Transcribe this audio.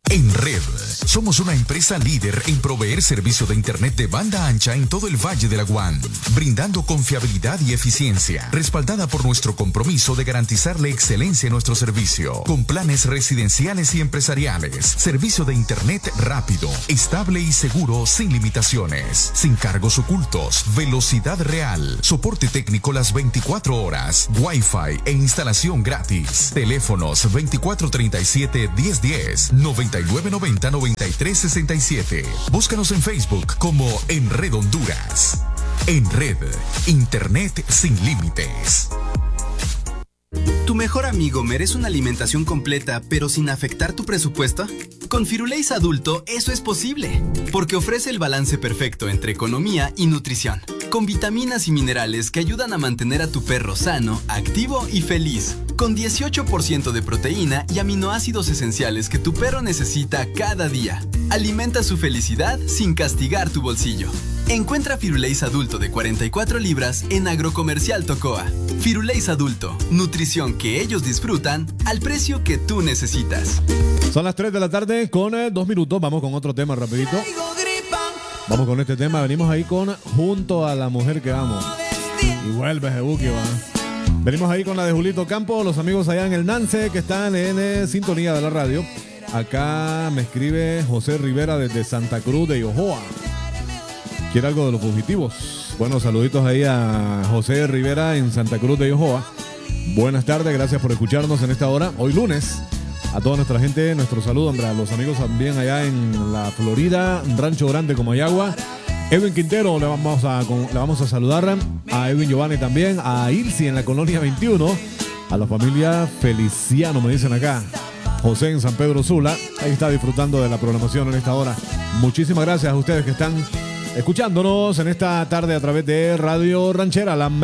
En Red, somos una empresa líder en proveer servicio de internet de banda ancha en todo el Valle de la Guan, brindando confiabilidad y eficiencia, respaldada por nuestro compromiso de garantizarle excelencia en nuestro servicio, con planes residenciales y empresariales, servicio de internet rápido, estable y seguro, sin limitaciones, sin cargos ocultos, velocidad real, soporte técnico las 24 horas, Wi-Fi e instalación gratis. Teléfonos 2437-1010, 9990-9367. Búscanos en Facebook como En Red Honduras. En Red, Internet sin límites. ¿Tu mejor amigo merece una alimentación completa pero sin afectar tu presupuesto? Con Firulais Adulto eso es posible, porque ofrece el balance perfecto entre economía y nutrición, con vitaminas y minerales que ayudan a mantener a tu perro sano, activo y feliz, con 18% de proteína y aminoácidos esenciales que tu perro necesita cada día. Alimenta su felicidad sin castigar tu bolsillo. Encuentra Firulais Adulto de 44 libras en Agrocomercial Tocoa. Firulais Adulto, nutrición que ellos disfrutan al precio que tú necesitas. Son las 3 de la tarde con 2 minutos. Vamos con otro tema rapidito. Vamos con este tema. Venimos ahí con Junto a la mujer que amo. Y vuelve Jebuki, va. Venimos ahí con la de Julito Campo, los amigos allá en el Nance que están en sintonía de la radio. Acá me escribe José Rivera desde Santa Cruz de Yojoa. ¿Quiere algo de los fugitivos? Bueno, saluditos ahí a José Rivera en Santa Cruz de Yojoa. Buenas tardes, gracias por escucharnos en esta hora. Hoy lunes, a toda nuestra gente, nuestro saludo, hombre, a los amigos también allá en la Florida, Rancho Grande, Comayagua. Edwin Quintero, le vamos a saludar. A Edwin Giovanni también. A Ilsi en la Colonia 21. A la familia Feliciano, me dicen acá. José en San Pedro Sula. Ahí está disfrutando de la programación en esta hora. Muchísimas gracias a ustedes que están escuchándonos en esta tarde a través de Radio Ranchera, la